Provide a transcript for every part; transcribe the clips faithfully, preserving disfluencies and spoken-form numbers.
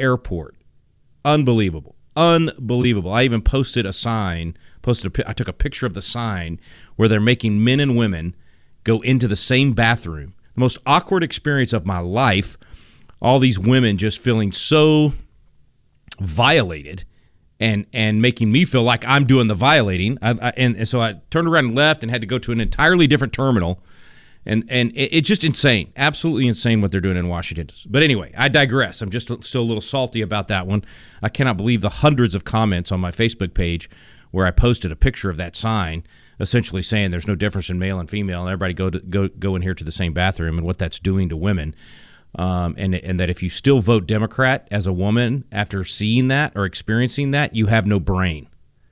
airport. Unbelievable. Unbelievable. I even posted a sign, posted a, I took a picture of the sign where they're making men and women go into the same bathroom. The most awkward experience of my life. All these women just feeling so violated and and making me feel like I'm doing the violating. I, I, and, and so I turned around and left and had to go to an entirely different terminal. And and it, it's just insane, absolutely insane what they're doing in Washington. But anyway, I digress. I'm just still a little salty about that one. I cannot believe the hundreds of comments on my Facebook page where I posted a picture of that sign, essentially saying there's no difference in male and female, and everybody go to, go go in here to the same bathroom, and what that's doing to women. Um, and and that if you still vote Democrat as a woman after seeing that or experiencing that, you have no brain.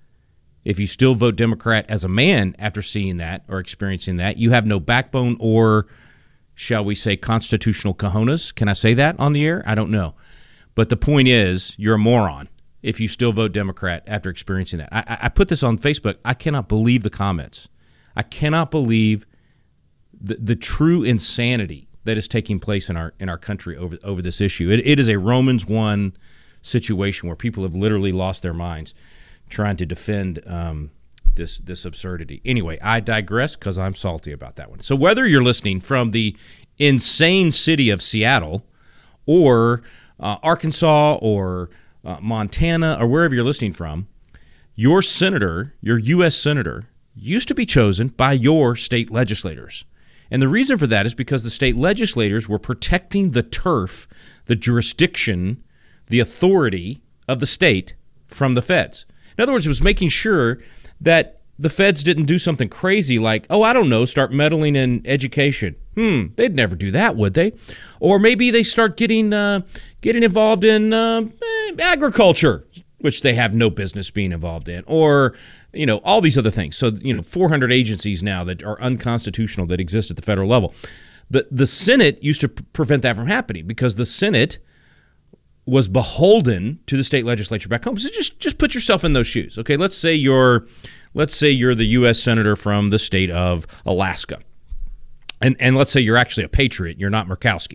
If you still vote Democrat as a man after seeing that or experiencing that, you have no backbone or, shall we say, constitutional cojones. Can I say that on the air? I don't know. But the point is, you're a moron if you still vote Democrat after experiencing that. I, I put this on Facebook. I cannot believe the comments. I cannot believe the, the true insanity that is taking place in our in our country over over this issue. It, it is a Romans one situation where people have literally lost their minds trying to defend um, this this absurdity. Anyway, I digress because I'm salty about that one. So whether you're listening from the insane city of Seattle or uh, Arkansas or uh, Montana or wherever you're listening from, your senator, your U S senator, used to be chosen by your state legislators. And the reason for that is because the state legislators were protecting the turf, the jurisdiction, the authority of the state from the feds. In other words, it was making sure that the feds didn't do something crazy like, oh, I don't know, start meddling in education. Hmm, they'd never do that, would they? Or maybe they start getting uh, getting involved in uh, agriculture, which they have no business being involved in, or you know, all these other things. So, you know, four hundred agencies now that are unconstitutional that exist at the federal level. The the Senate used to p- prevent that from happening because the Senate was beholden to the state legislature back home. So just just put yourself in those shoes. Okay, let's say you're let's say you're the U S senator from the state of Alaska. And and let's say you're actually a patriot, you're not Murkowski.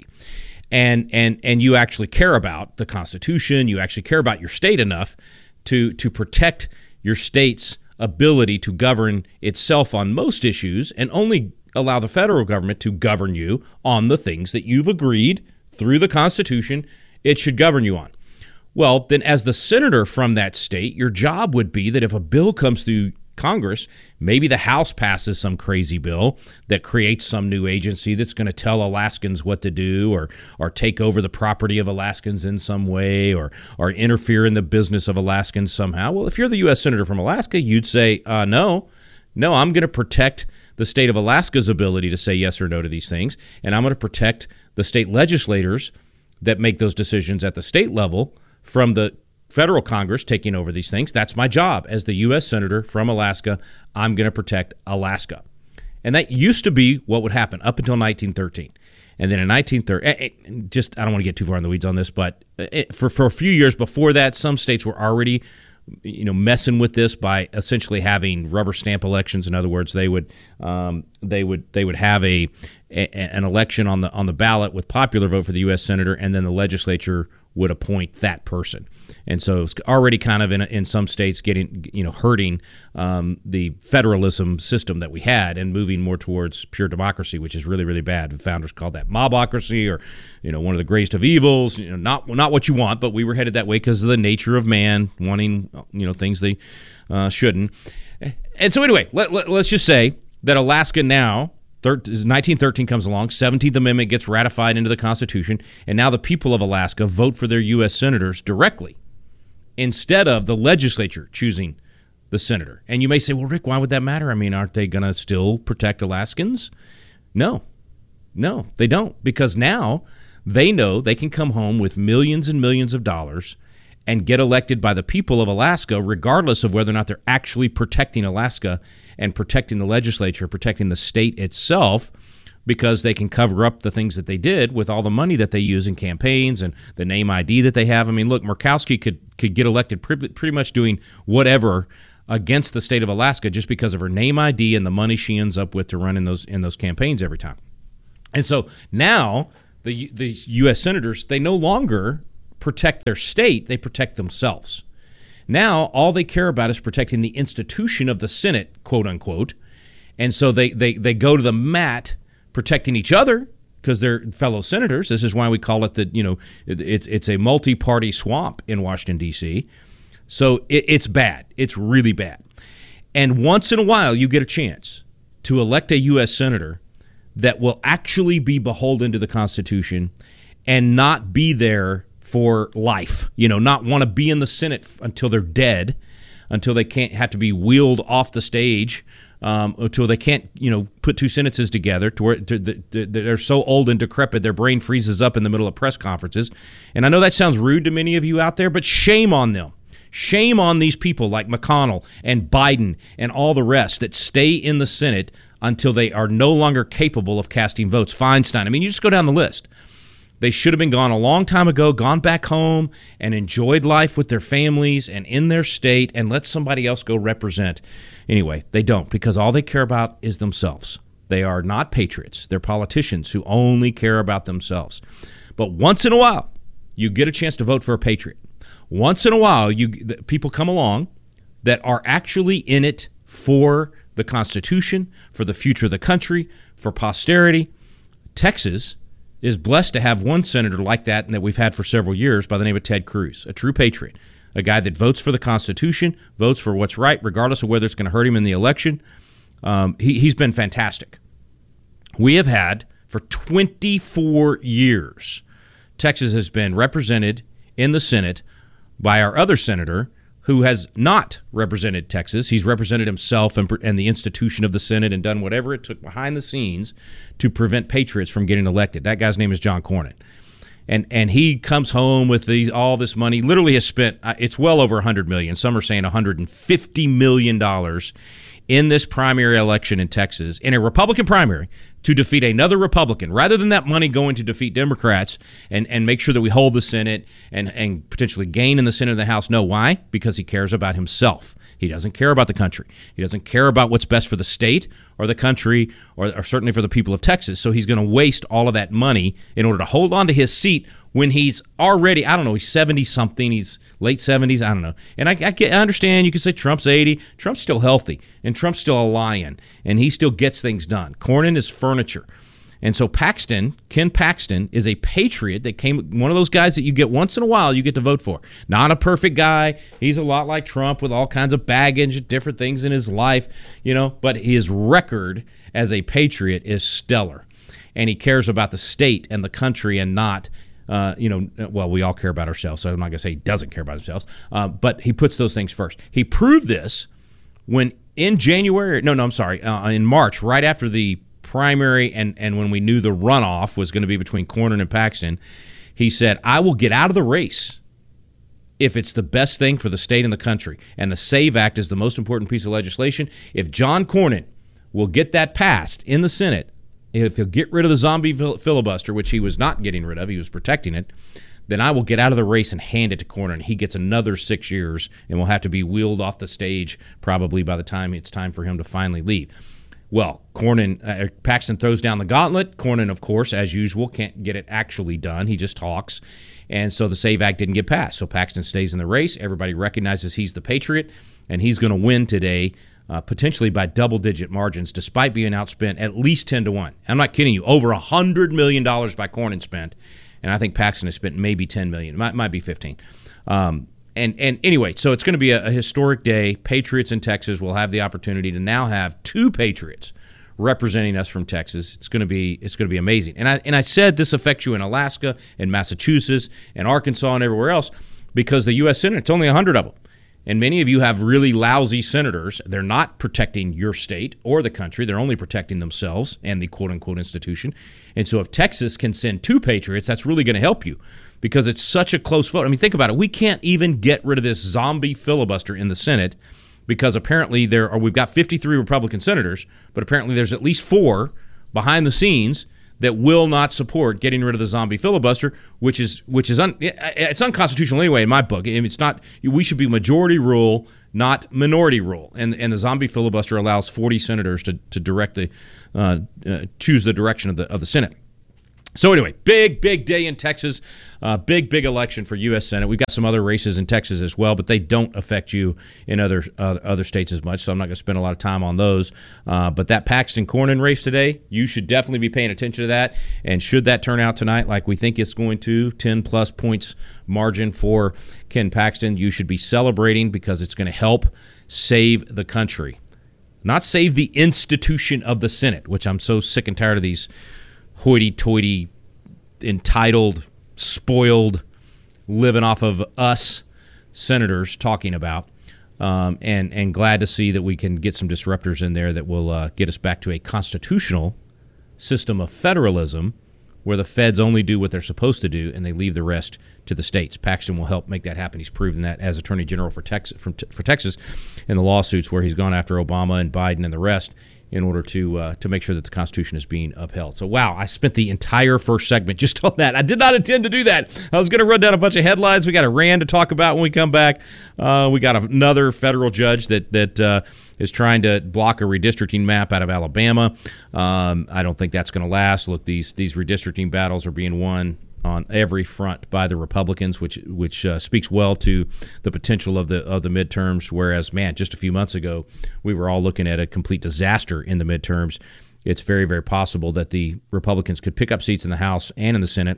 And and and you actually care about the Constitution, you actually care about your state enough to to protect your state's ability to govern itself on most issues and only allow the federal government to govern you on the things that you've agreed through the Constitution it should govern you on. Well, then as the senator from that state, your job would be that if a bill comes through Congress, maybe the House passes some crazy bill that creates some new agency that's going to tell Alaskans what to do or or take over the property of Alaskans in some way or or interfere in the business of Alaskans somehow. Well, if you're the U S senator from Alaska, you'd say, uh, no, no, I'm going to protect the state of Alaska's ability to say yes or no to these things, and I'm going to protect the state legislators that make those decisions at the state level from the federal Congress taking over these things. That's my job as the U S senator from Alaska. I'm going to protect Alaska. And that used to be what would happen up until nineteen thirteen. And then in nineteen thirty, just I don't want to get too far in the weeds on this, but it, for, for a few years before that, some states were already you know, messing with this by essentially having rubber stamp elections. In other words, they would um, they would they would have a, a an election on the on the ballot with popular vote for the U S senator, and then the legislature would appoint that person. And so it's already kind of in in some states getting, you know, hurting um, the federalism system that we had and moving more towards pure democracy, which is really, really bad. The founders called that mobocracy or, you know, one of the greatest of evils, you know, not not what you want, but we were headed that way because of the nature of man wanting, you know, things they uh, shouldn't. And so anyway, let, let, let's just say that Alaska now, nineteen thirteen comes along, seventeenth Amendment gets ratified into the Constitution, and now the people of Alaska vote for their U S senators directly instead of the legislature choosing the senator. And you may say, well, Rick, why would that matter? I mean, aren't they going to still protect Alaskans? No, no, they don't, because now they know they can come home with millions and millions of dollars and get elected by the people of Alaska, regardless of whether or not they're actually protecting Alaska and protecting the legislature, protecting the state itself, because they can cover up the things that they did with all the money that they use in campaigns and the name I D that they have. I mean, look, Murkowski could could get elected pretty, pretty much doing whatever against the state of Alaska just because of her name I D and the money she ends up with to run in those in those campaigns every time. And so now the the U S senators, they no longer protect their state, they protect themselves. Now, all they care about is protecting the institution of the Senate, quote unquote. And so they, they, they go to the mat protecting each other because they're fellow senators. This is why we call it the, you know, it, it's, it's a multi-party swamp in Washington, D C. So it, it's bad. It's really bad. And once in a while, you get a chance to elect a U S senator that will actually be beholden to the Constitution and not be there for life, you know, not want to be in the Senate until they're dead, until they can't have to be wheeled off the stage, um, until they can't, you know, put two sentences together to where to, to, to, they're so old and decrepit their brain freezes up in the middle of press conferences. And I know that sounds rude to many of you out there, but shame on them. Shame on these people like McConnell and Biden and all the rest that stay in the Senate until they are no longer capable of casting votes. Feinstein. I mean, you just go down the list. They should have been gone a long time ago, gone back home and enjoyed life with their families and in their state and let somebody else go represent. Anyway, they don't, because all they care about is themselves. They are not patriots. They're politicians who only care about themselves. But once in a while, you get a chance to vote for a patriot. Once in a while, you people come along that are actually in it for the Constitution, for the future of the country, for posterity. Texas is blessed to have one senator like that and that we've had for several years by the name of Ted Cruz, a true patriot, a guy that votes for the Constitution, votes for what's right, regardless of whether it's going to hurt him in the election. Um, he, he's been fantastic. We have had, for twenty-four years, Texas has been represented in the Senate by our other senator who has not represented Texas. He's represented himself and, and the institution of the Senate and done whatever it took behind the scenes to prevent patriots from getting elected. That guy's name is John Cornyn. And and he comes home with these, all this money, literally has spent, uh, it's well over one hundred million dollars. Some are saying one hundred fifty million dollars in this primary election in Texas, in a Republican primary, to defeat another Republican, rather than that money going to defeat Democrats and, and make sure that we hold the Senate and, and potentially gain in the Senate and the House. No, why? Because he cares about himself. He doesn't care about the country. He doesn't care about what's best for the state or the country or, or certainly for the people of Texas. So he's going to waste all of that money in order to hold on to his seat when he's already, I don't know, he's seventy-something, he's late seventies, I don't know. And I, I, get, I understand you can say Trump's eighty. Trump's still healthy, and Trump's still a lion, and he still gets things done. Cornyn is furniture. And so Paxton, Ken Paxton, is a patriot that came, one of those guys that you get once in a while you get to vote for. Not a perfect guy. He's a lot like Trump with all kinds of baggage and different things in his life, you know, but his record as a patriot is stellar. And he cares about the state and the country and not, uh, you know, well, we all care about ourselves, so I'm not going to say he doesn't care about himself, uh, but he puts those things first. He proved this when in January, no, no, I'm sorry, uh, in March, right after the primary and, and when we knew the runoff was going to be between Cornyn and Paxton, he said, I will get out of the race if it's the best thing for the state and the country. And the SAVE Act is the most important piece of legislation. If John Cornyn will get that passed in the Senate, if he'll get rid of the zombie filibuster, which he was not getting rid of, he was protecting it, then I will get out of the race and hand it to Cornyn. He gets another six years and will have to be wheeled off the stage probably by the time it's time for him to finally leave. Well, Cornyn, uh, Paxton throws down the gauntlet. Cornyn, of course, as usual, can't get it actually done. He just talks. And so the SAVE Act didn't get passed. So Paxton stays in the race. Everybody recognizes he's the patriot, and he's going to win today, uh, potentially by double-digit margins, despite being outspent at least ten to one. I'm not kidding you. Over one hundred million dollars by Cornyn spent, and I think Paxton has spent maybe ten million dollars. It might, might be fifteen. Um, And and anyway, so it's going to be a, a historic day. Patriots in Texas will have the opportunity to now have two patriots representing us from Texas. It's going to be it's going to be amazing. And I and I said this affects you in Alaska and Massachusetts and Arkansas and everywhere else because the U S Senate, it's only one hundred of them. And many of you have really lousy senators. They're not protecting your state or the country. They're only protecting themselves and the quote-unquote institution. And so if Texas can send two patriots, that's really going to help you because it's such a close vote. I mean, think about it. We can't even get rid of this zombie filibuster in the Senate because apparently there are, we've got fifty-three Republican senators, but apparently there's at least four behind the scenes that will not support getting rid of the zombie filibuster, which is which is un, it's unconstitutional anyway in my book. It's not. We should be majority rule, not minority rule. And and the zombie filibuster allows forty senators to to direct the uh, uh, choose the direction of the of the Senate. So anyway, big, big day in Texas. Uh, big, big election for U S Senate. We've got some other races in Texas as well, but they don't affect you in other uh, other states as much, so I'm not going to spend a lot of time on those. Uh, but that Paxton Cornyn race today, you should definitely be paying attention to that. And should that turn out tonight like we think it's going to, ten-plus points margin for Ken Paxton, you should be celebrating because it's going to help save the country. Not save the institution of the Senate, which I'm so sick and tired of these hoity-toity, entitled, spoiled, living off of us senators talking about. Um, and, and glad to see that we can get some disruptors in there that will uh, get us back to a constitutional system of federalism where the feds only do what they're supposed to do and they leave the rest to the states. Paxton will help make that happen. He's proven that as Attorney General for Texas, from t- for Texas in the lawsuits where he's gone after Obama and Biden and the rest in order to uh, to make sure that the Constitution is being upheld. So, wow, I spent the entire first segment just on that. I did not intend to do that. I was going to run down a bunch of headlines. We got Iran to talk about when we come back. Uh, we got another federal judge that that uh, is trying to block a redistricting map out of Alabama. Um, I don't think that's going to last. Look, these these redistricting battles are being won on every front by the Republicans, which which uh, speaks well to the potential of the of the midterms. Whereas, man, just a few months ago, we were all looking at a complete disaster in the midterms. It's very, very possible that the Republicans could pick up seats in the House and in the Senate.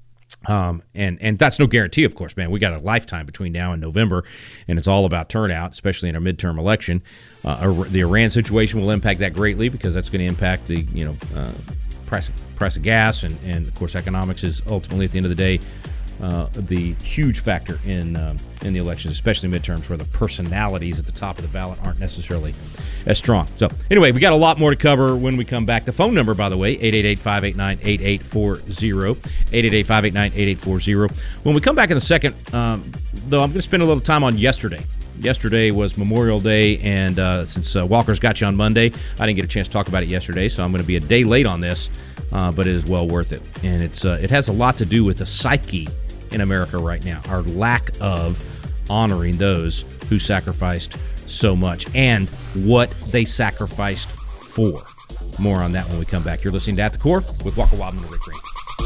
Um, and, and that's no guarantee, of course, man. We got a lifetime between now and November, and it's all about turnout, especially in a midterm election. Uh, the Iran situation will impact that greatly because that's going to impact the, you know, uh, price of, price of gas, and, and of course economics is ultimately at the end of the day uh, the huge factor in um, in the elections, especially midterms where the personalities at the top of the ballot aren't necessarily as strong. So anyway, we got a lot more to cover when we come back. The phone number, by the way, eight eight eight, five eight nine, eight eight four zero, eight eight eight, five eight nine, eight eight four zero. When we come back in a second, um, though, I'm going to spend a little time on yesterday. Yesterday was Memorial Day, and uh, since uh, Walker's got you on Monday, I didn't get a chance to talk about it yesterday, so I'm going to be a day late on this, uh, but it is well worth it. And it's uh, it has a lot to do with the psyche in America right now, our lack of honoring those who sacrificed so much and what they sacrificed for. More on that when we come back. You're listening to At the Core with Walker Wildman and Rick Green.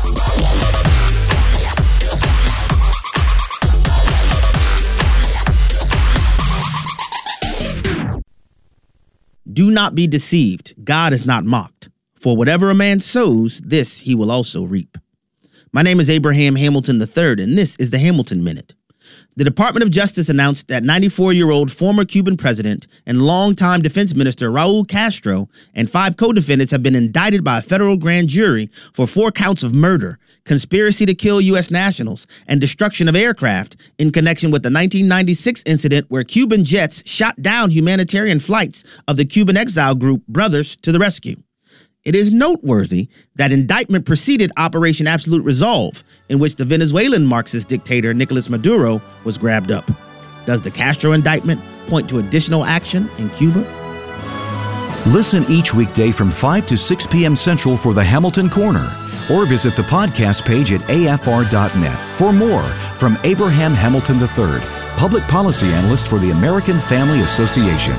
Do not be deceived. God is not mocked. For whatever a man sows, this he will also reap. My name is Abraham Hamilton the third, and this is the Hamilton Minute. The Department of Justice announced that ninety-four-year-old former Cuban president and longtime defense minister Raul Castro and five co-defendants have been indicted by a federal grand jury for four counts of murder, conspiracy to kill U S nationals, and destruction of aircraft in connection with the nineteen ninety-six incident where Cuban jets shot down humanitarian flights of the Cuban exile group Brothers to the Rescue. It is noteworthy that indictment preceded Operation Absolute Resolve, in which the Venezuelan Marxist dictator Nicolas Maduro was grabbed up. Does the Castro indictment point to additional action in Cuba? Listen each weekday from five to six p.m. Central for the Hamilton Corner, or visit the podcast page at A F R dot net for more from Abraham Hamilton the third, Public Policy Analyst for the American Family Association.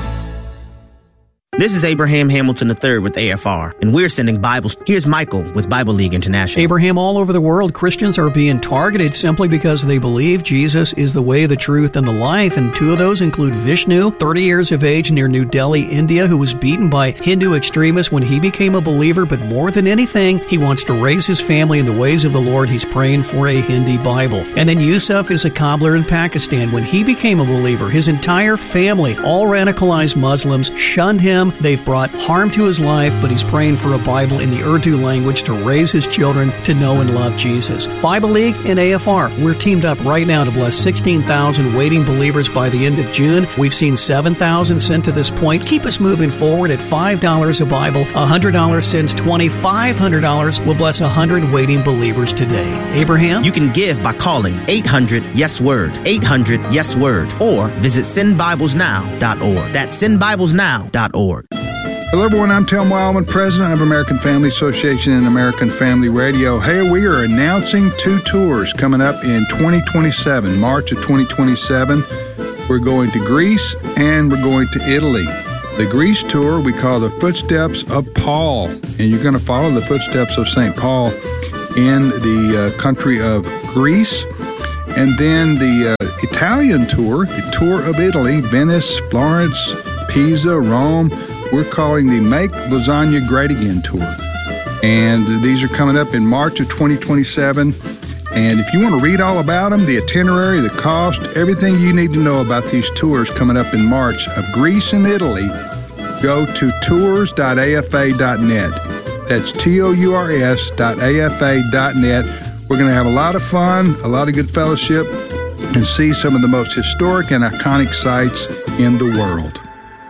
This is Abraham Hamilton the third with A F R, and we're sending Bibles. Here's Michael with Bible League International. Abraham, all over the world, Christians are being targeted simply because they believe Jesus is the way, the truth, and the life. And two of those include Vishnu, thirty years of age near New Delhi, India, who was beaten by Hindu extremists when he became a believer. But more than anything, he wants to raise his family in the ways of the Lord. He's praying for a Hindi Bible. And then Yusuf is a cobbler in Pakistan. When he became a believer, his entire family, all radicalized Muslims, shunned him. They've brought harm to his life, but he's praying for a Bible in the Urdu language to raise his children to know and love Jesus. Bible League and A F R, we're teamed up right now to bless sixteen thousand waiting believers by the end of June. We've seen seven thousand sent to this point. Keep us moving forward at five dollars a Bible. one hundred dollars sends twenty. five hundred dollars will bless one hundred waiting believers today. Abraham? You can give by calling eight hundred yes word, eight hundred yes word, or visit send bibles now dot org. That's send bibles now dot org. Hello, everyone. I'm Tel Wildman, president of American Family Association and American Family Radio. Hey, we are announcing two tours coming up in twenty twenty-seven, March of twenty twenty-seven. We're going to Greece and we're going to Italy. The Greece tour we call the Footsteps of Paul, and you're going to follow the footsteps of Saint Paul. in the uh, country of Greece. And then the uh, Italian tour, the tour of Italy, Venice, Florence, Pisa, Rome. We're calling the Make Lasagna Great Again tour. And these are coming up in March of twenty twenty-seven. And if you want to read all about them, the itinerary, the cost, everything you need to know about these tours coming up in March of Greece and Italy, go to tours dot a f a dot net. That's T O U R S dot A F A dot net. We're going to have a lot of fun, a lot of good fellowship, and see some of the most historic and iconic sites in the world.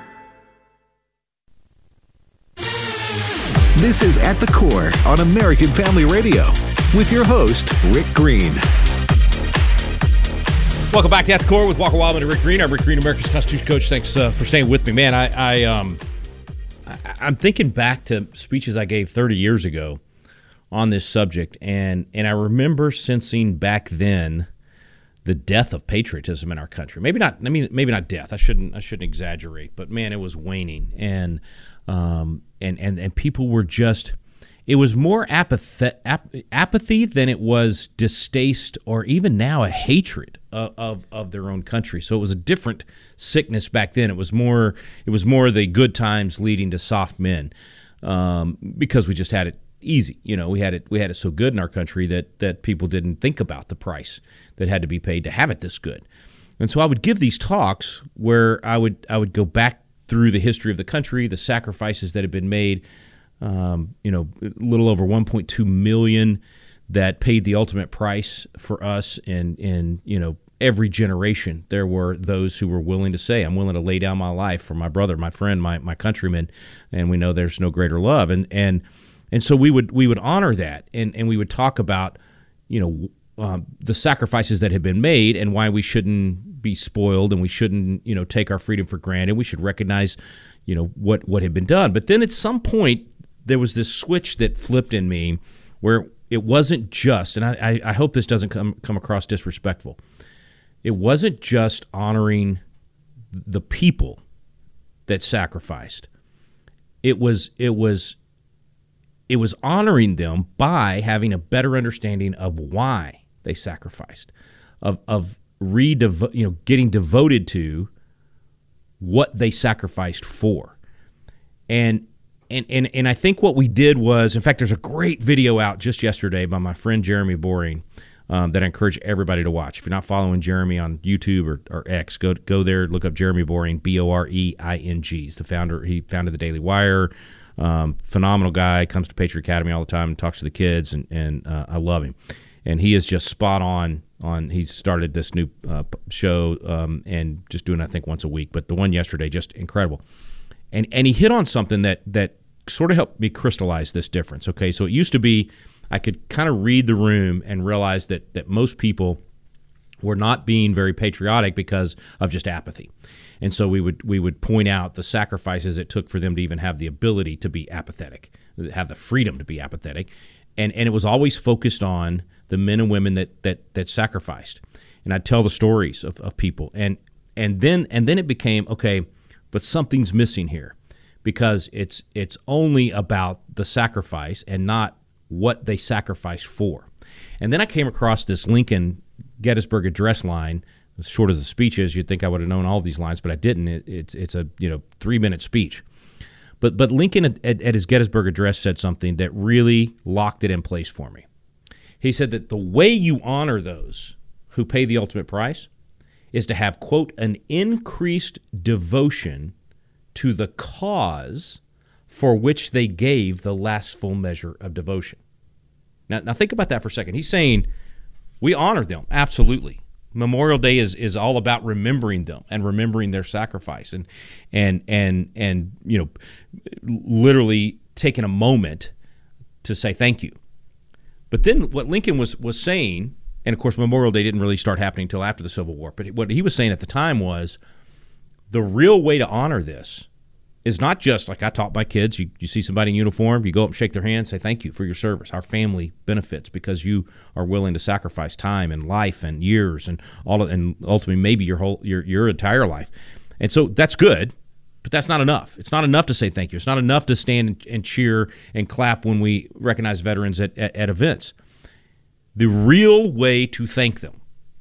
This is At the Core on American Family Radio with your host, Rick Green. Welcome back to At the Core with Walker Wildman and Rick Green. I'm Rick Green, America's Constitution Coach. Thanks uh, for staying with me. Man, I, I, um, I, I'm thinking back to speeches I gave thirty years ago on this subject, and, and I remember sensing back then the death of patriotism in our country. Maybe not. I mean, maybe not death. I shouldn't. I shouldn't exaggerate. But man, it was waning, and um, and and and people were just. It was more apathy, ap- apathy than it was distaste, or even now a hatred of, of of their own country. So it was a different sickness back then. It was more. It was more the good times leading to soft men, um, because we just had it easy. You know, we had it. We had it so good in our country that that people didn't think about the price that had to be paid to have it this good. And so I would give these talks where I would I would go back through the history of the country, the sacrifices that had been made. Um, you know, a little over one point two million that paid the ultimate price for us, and and you know, every generation there were those who were willing to say, I'm willing to lay down my life for my brother, my friend, my my countrymen, and we know there's no greater love. And and and so we would we would honor that, and and we would talk about, you know, um, the sacrifices that had been made and why we shouldn't be spoiled, and we shouldn't, you know, take our freedom for granted. We should recognize, you know, what what had been done. But then at some point there was this switch that flipped in me where it wasn't just, and I, I hope this doesn't come come across disrespectful, it wasn't just honoring the people that sacrificed. It was it was it was honoring them by having a better understanding of why they sacrificed, of of redevo- you know, getting devoted to what they sacrificed for. And And, and and I think what we did was, in fact, there's a great video out just yesterday by my friend Jeremy Boring um, that I encourage everybody to watch. If you're not following Jeremy on YouTube or, or X, go go there, look up Jeremy Boring, B O R E I N G. He's the founder. He founded the Daily Wire. Um, phenomenal guy. Comes to Patriot Academy all the time and talks to the kids, and and uh, I love him. And he is just spot on. On he's started this new uh, show um, and just doing, I think, once a week. But the one yesterday, just incredible. And and he hit on something that that sort of helped me crystallize this difference. Okay, so it used to be I could kind of read the room and realize that that most people were not being very patriotic because of just apathy. And so we would we would point out the sacrifices it took for them to even have the ability to be apathetic, have the freedom to be apathetic. And and it was always focused on the men and women that that that sacrificed. And I'd tell the stories of, of people. And and then and then it became, okay, but something's missing here, because it's it's only about the sacrifice and not what they sacrificed for. And then I came across this Lincoln Gettysburg Address line. As short as the speech is, you'd think I would have known all these lines, but I didn't. It, it's it's a you know three minute speech. But but Lincoln at, at, at his Gettysburg Address said something that really locked it in place for me. He said that the way you honor those who pay the ultimate price is to have, quote, an increased devotion to the cause for which they gave the last full measure of devotion. Now, now think about that for a second. He's saying we honor them, absolutely. Memorial Day is, is all about remembering them and remembering their sacrifice, and and and and you know, literally taking a moment to say thank you. But then what Lincoln was was saying, and of course Memorial Day didn't really start happening until after the Civil War, but what he was saying at the time was the real way to honor this is not just like I taught my kids. You, you see somebody in uniform, you go up and shake their hand, say thank you for your service. Our family benefits because you are willing to sacrifice time and life and years and all of, and ultimately maybe your whole your your entire life. And so that's good, but that's not enough. It's not enough to say thank you. It's not enough to stand and, and cheer and clap when we recognize veterans at, at, at events. The real way to thank them,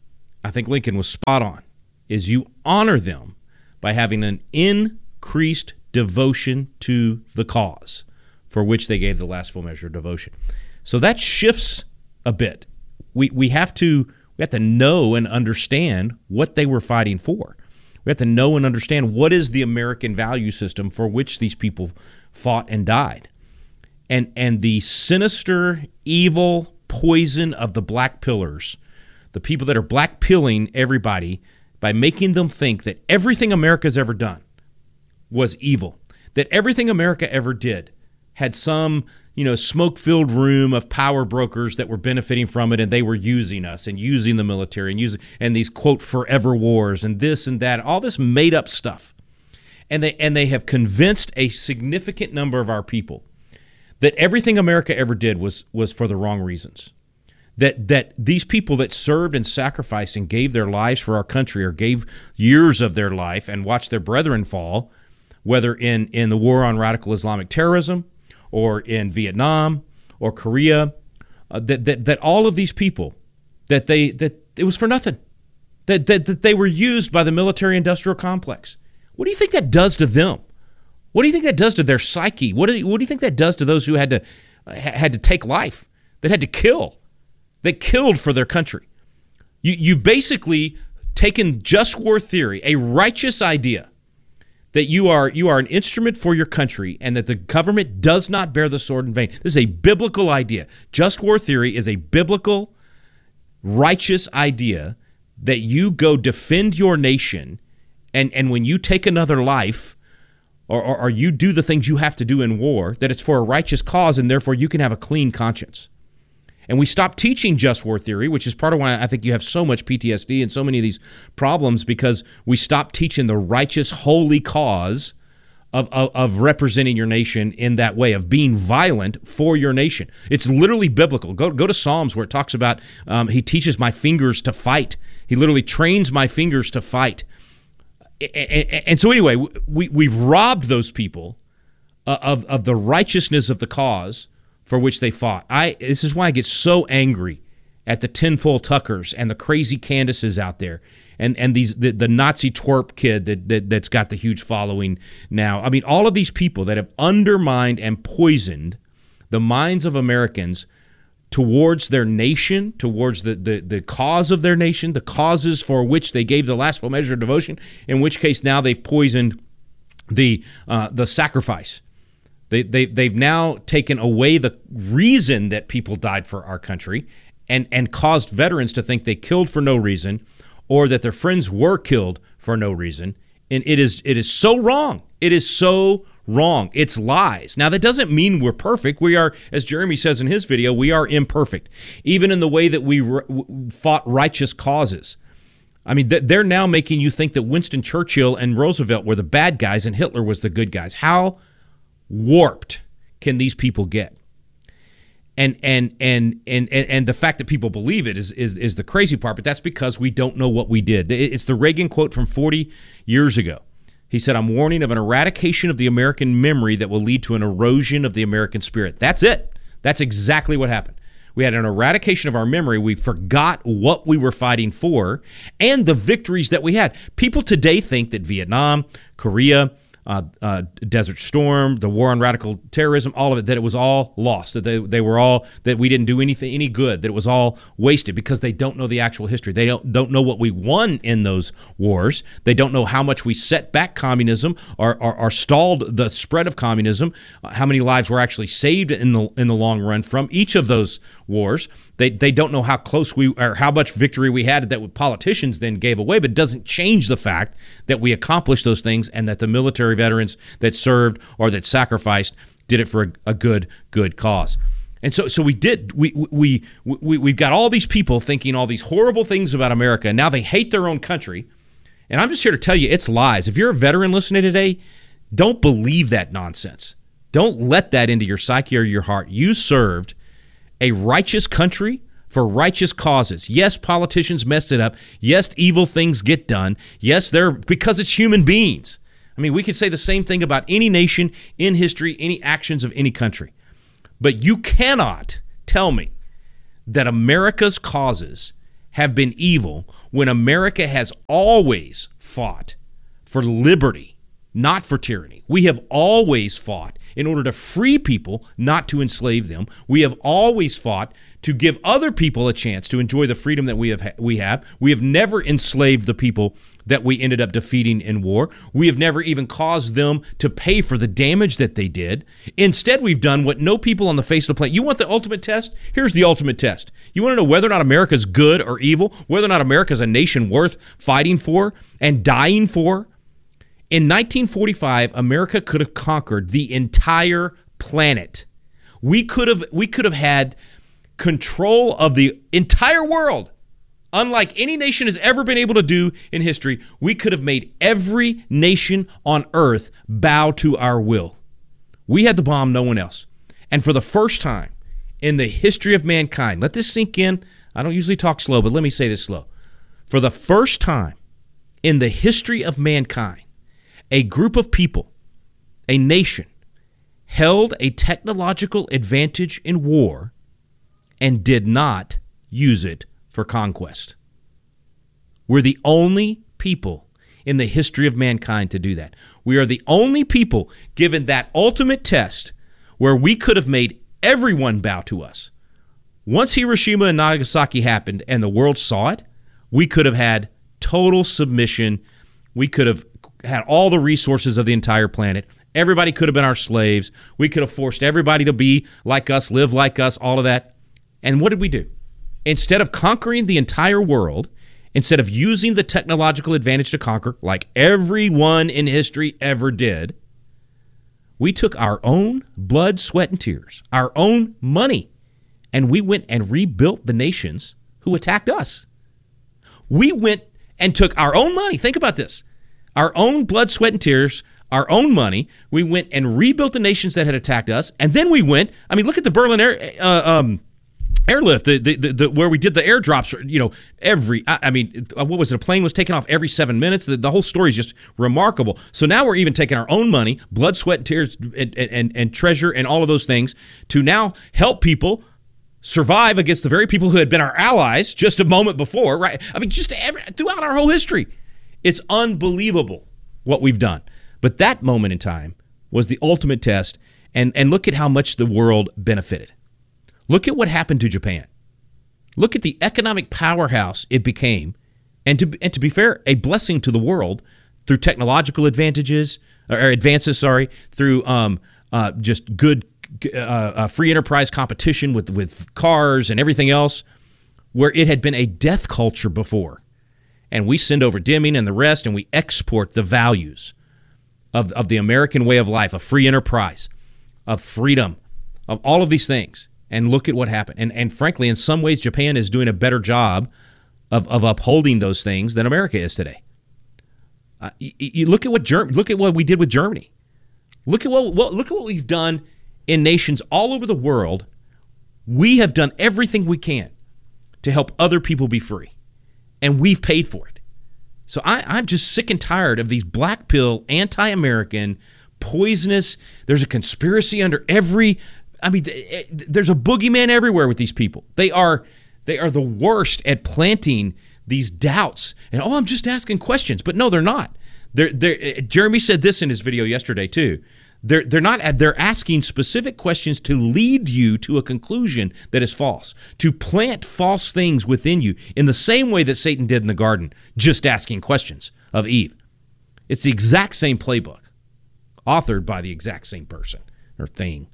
I think Lincoln was spot on, is you honor them by having an increased devotion to the cause for which they gave the last full measure of devotion. So that shifts a bit. We we have to we have to know and understand what they were fighting for. We have to know and understand what is the American value system for which these people fought and died. And and the sinister, evil poison of the black pillars, the people that are black pilling everybody by making them think that everything America's ever done was evil, that everything America ever did had some, you know, smoke-filled room of power brokers that were benefiting from it, and they were using us and using the military and using and these quote forever wars and this and that, all this made-up stuff. And they and they have convinced a significant number of our people that everything America ever did was was for the wrong reasons. That that these people that served and sacrificed and gave their lives for our country, or gave years of their life and watched their brethren fall, whether in, in the war on radical Islamic terrorism, or in Vietnam, or Korea, uh, that, that that all of these people, that they that it was for nothing, that, that that they were used by the military-industrial complex. What do you think that does to them? What do you think that does to their psyche? What do you, what do you think that does to those who had to uh, had to take life, that had to kill, that killed for their country? You you basically taken just war theory, a righteous idea, that you are you are an instrument for your country and that the government does not bear the sword in vain. This is a biblical idea. Just war theory is a biblical, righteous idea that you go defend your nation, and, and when you take another life, or, or, or you do the things you have to do in war, that it's for a righteous cause, and therefore you can have a clean conscience. And we stopped teaching just war theory, which is part of why I think you have so much P T S D and so many of these problems, because we stopped teaching the righteous, holy cause of, of, of representing your nation in that way, of being violent for your nation. It's literally biblical. Go, go to Psalms where it talks about um, he teaches my fingers to fight. He literally trains my fingers to fight. And, and so anyway, we, we've robbed those people of, of the righteousness of the cause for which they fought. I. This is why I get so angry at the tinfoil Tuckers and the crazy Candaces out there, and and these the, the Nazi twerp kid that, that that's got the huge following now. I mean, all of these people that have undermined and poisoned the minds of Americans towards their nation, towards the, the, the cause of their nation, the causes for which they gave the last full measure of devotion, in which case now they've poisoned the uh, the sacrifice. They, they, they've now taken away the reason that people died for our country, and, and caused veterans to think they killed for no reason, or that their friends were killed for no reason. And it is it is so wrong. It is so wrong. It's lies. Now, that doesn't mean we're perfect. We are, as Jeremy says in his video, we are imperfect, even in the way that we re- fought righteous causes. I mean, they're now making you think that Winston Churchill and Roosevelt were the bad guys and Hitler was the good guys. How warped can these people get? And and and and and the fact that people believe it is is is the crazy part, but that's because we don't know what we did. It's the Reagan quote from forty years ago. He said, "I'm warning of an eradication of the American memory that will lead to an erosion of the American spirit." That's it. That's exactly what happened. We had an eradication of our memory. We forgot what we were fighting for and the victories that we had. People today think that Vietnam, Korea, Uh, uh, Desert Storm, the war on radical terrorism, all of it, that it was all lost, that they they were all, that we didn't do anything any good, that it was all wasted, because they don't know the actual history. They don't don't know what we won in those wars. They don't know how much we set back communism or or, or stalled the spread of communism. Uh, how many lives were actually saved in the in the long run from each of those wars. They they don't know how close we, or how much victory we had that politicians then gave away, but it doesn't change the fact that we accomplished those things, and that the military veterans that served or that sacrificed did it for a, a good good cause. And so so we did we we we we've got all these people thinking all these horrible things about America, and now they hate their own country. And I'm just here to tell you, it's lies. If you're a veteran listening today, don't believe that nonsense. Don't let that into your psyche or your heart. You served a righteous country for righteous causes. Yes, politicians messed it up. Yes, evil things get done. Yes, they're because it's human beings. I mean, we could say the same thing about any nation in history, any actions of any country. But you cannot tell me that America's causes have been evil when America has always fought for liberty, not for tyranny. We have always fought in order to free people, not to enslave them. We have always fought to give other people a chance to enjoy the freedom that we have. Ha- we have. We have never enslaved the people that we ended up defeating in war. We have never even caused them to pay for the damage that they did. Instead, we've done what no people on the face of the planet. You want the ultimate test? Here's the ultimate test. You want to know whether or not America's good or evil, whether or not America's a nation worth fighting for and dying for? In nineteen forty-five, America could have conquered the entire planet. We could have we could have had control of the entire world. Unlike any nation has ever been able to do in history, we could have made every nation on earth bow to our will. We had the bomb, no one else. And for the first time in the history of mankind, let this sink in. I don't usually talk slow, but let me say this slow. For the first time in the history of mankind, a group of people, a nation, held a technological advantage in war and did not use it for conquest. We're the only people in the history of mankind to do that. We are the only people given that ultimate test where we could have made everyone bow to us. Once Hiroshima and Nagasaki happened and the world saw it, we could have had total submission. We could have had all the resources of the entire planet. Everybody could have been our slaves. We could have forced everybody to be like us, live like us, all of that. And what did we do? Instead of conquering the entire world, instead of using the technological advantage to conquer, like everyone in history ever did, we took our own blood, sweat, and tears, our own money, and we went and rebuilt the nations who attacked us. We went and took our own money. Think about this. Our own blood, sweat, and tears, our own money. We went and rebuilt the nations that had attacked us, and then we went, I mean, look at the Berlin air, uh, um, airlift, the, the, the, the, where we did the airdrops, you know, every, I, I mean, what was it? A plane was taken off every seven minutes. The, the whole story is just remarkable. So now we're even taking our own money, blood, sweat, and tears, and, and, and treasure, and all of those things to now help people survive against the very people who had been our allies just a moment before, right? I mean, just every, throughout our whole history. It's unbelievable what we've done. But that moment in time was the ultimate test, and, and look at how much the world benefited. Look at what happened to Japan. Look at the economic powerhouse it became, and to and to be fair, a blessing to the world through technological advantages or advances. Sorry, through um uh just good uh, uh, free enterprise competition with with cars and everything else, where it had been a death culture before, and we send over Deming and the rest, and we export the values of of the American way of life, of free enterprise, of freedom, of all of these things. And look at what happened. And and frankly, in some ways, Japan is doing a better job of, of upholding those things than America is today. Uh, you, you look at what Germ- look at what we did with Germany. Look at what, what look at what we've done in nations all over the world. We have done everything we can to help other people be free, and we've paid for it. So I, I'm just sick and tired of these black pill, anti-American, poisonous. There's a conspiracy under every. I mean, there's a boogeyman everywhere with these people. They are they are the worst at planting these doubts. And, oh, I'm just asking questions. But no, they're not. They're, they're, Jeremy said this in his video yesterday, too. They're, they're not. They're asking specific questions to lead you to a conclusion that is false, to plant false things within you in the same way that Satan did in the garden, just asking questions of Eve. It's the exact same playbook, authored by the exact same person or thing.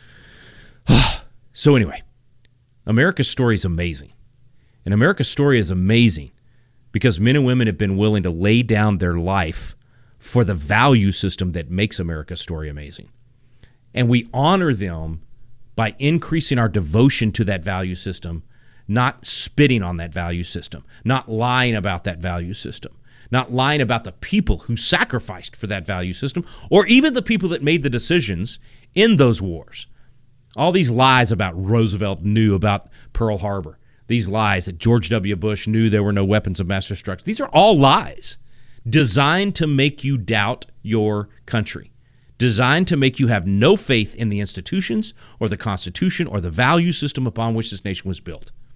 So anyway, America's story is amazing. And America's story is amazing because men and women have been willing to lay down their life for the value system that makes America's story amazing. And we honor them by increasing our devotion to that value system, not spitting on that value system, not lying about that value system, not lying about the people who sacrificed for that value system, or even the people that made the decisions in those wars. All these lies about Roosevelt knew about Pearl Harbor, these lies that George W. Bush knew there were no weapons of mass destruction. These are all lies designed to make you doubt your country, designed to make you have no faith in the institutions or the Constitution or the value system upon which this nation was built.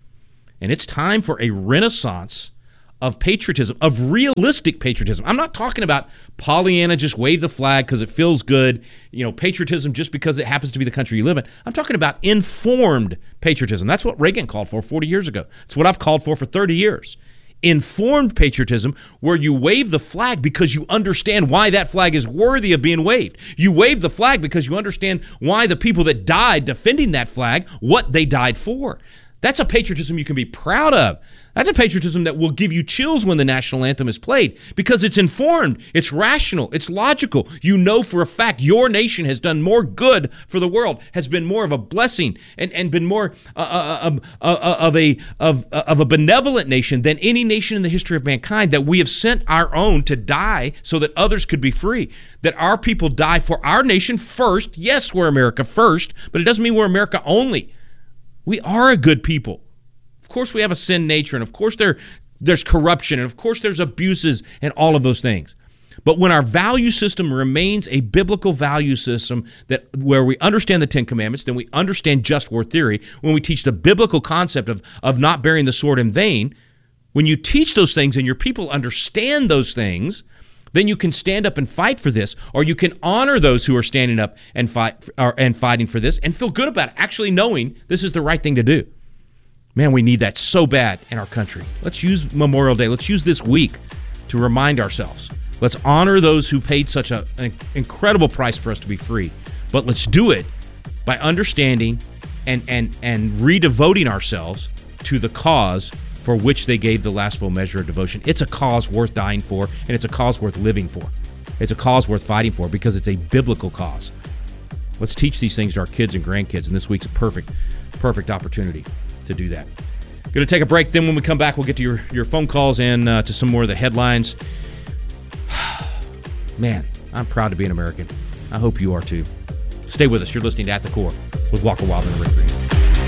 And it's time for a renaissance of patriotism, of realistic patriotism. I'm not talking about Pollyanna, just wave the flag because it feels good, you know, patriotism just because it happens to be the country you live in. I'm talking about informed patriotism. That's what Reagan called for forty years ago. It's what I've called for for thirty years. Informed patriotism, where you wave the flag because you understand why that flag is worthy of being waved. You wave the flag because you understand why the people that died defending that flag, what they died for. That's a patriotism you can be proud of. That's a patriotism that will give you chills when the national anthem is played because it's informed, it's rational, it's logical. You know for a fact your nation has done more good for the world, has been more of a blessing, and, and been more uh, uh, uh, uh, of a of, uh, of a benevolent nation than any nation in the history of mankind, that we have sent our own to die so that others could be free, that our people die for our nation first. Yes, we're America first, but it doesn't mean we're America only. We are a good people. Of course, we have a sin nature, and of course there, there's corruption, and of course there's abuses and all of those things. But when our value system remains a biblical value system that where we understand the Ten Commandments, then we understand just war theory, when we teach the biblical concept of, of not bearing the sword in vain, when you teach those things and your people understand those things, then you can stand up and fight for this, or you can honor those who are standing up and fight or, and fighting for this and feel good about it, actually knowing this is the right thing to do. Man, we need that so bad in our country. Let's use Memorial Day. Let's use this week to remind ourselves. Let's honor those who paid such a, an incredible price for us to be free. But let's do it by understanding and, and, and redevoting ourselves to the cause for which they gave the last full measure of devotion. It's a cause worth dying for, and it's a cause worth living for. It's a cause worth fighting for because it's a biblical cause. Let's teach these things to our kids and grandkids, and this week's a perfect, perfect opportunity to do that. Going to take a break. Then when we come back, we'll get to your, your phone calls and uh, to some more of the headlines. Man, I'm proud to be an American. I hope you are too. Stay with us. You're listening to At the Core with Walker Wildman and Rick Green.